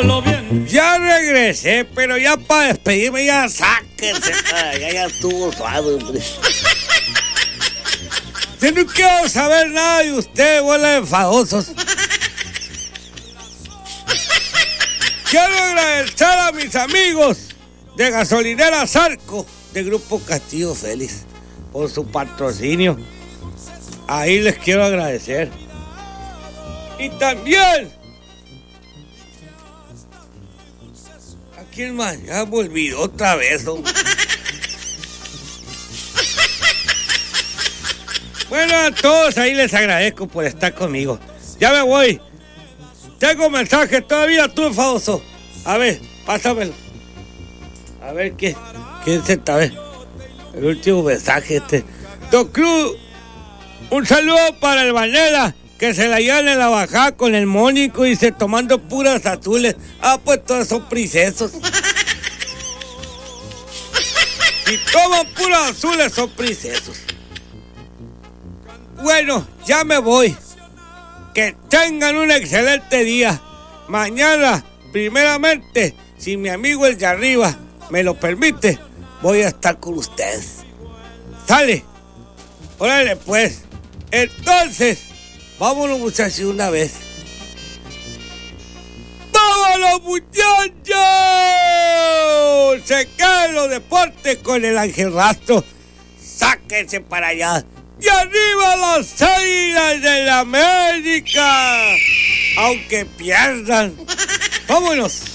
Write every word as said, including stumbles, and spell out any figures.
pensándolo bien. Ya regresé, pero ya para despedirme ya sáquense para allá, ya estuvo suave, hombre. Yo no quiero saber nada de ustedes, bola de enfadosos. Quiero agradecer a mis amigos de Gasolinera Zarco, de Grupo Castillo Félix, por su patrocinio. Ahí les quiero agradecer. Y también... ¿A quién más? Ya me olvidó otra vez, hombre. Bueno, a todos ahí les agradezco por estar conmigo. Ya me voy. Tengo mensajes todavía, tú, enfadoso. A ver, pásamelo. A ver, ¿qué? ¿Qué es esta vez? El último mensaje este. Don Cruz, un saludo para el Vanela, que se la llevan en la bajada con el Mónico y se tomando puras azules. Ah, pues todos son princesos. Si toman puras azules son princesos. Bueno, ya me voy. Que tengan un excelente día. Mañana, primeramente, si mi amigo el de arriba me lo permite, voy a estar con ustedes. ¿Sale? Órale, pues. Entonces, vámonos, muchachos, una vez. ¡Vámonos, muchachos! Se quedan los deportes con el Ángel Rastro. Sáquense para allá. ¡Y arriba las Águilas de la América! Aunque pierdan. ¡Vámonos!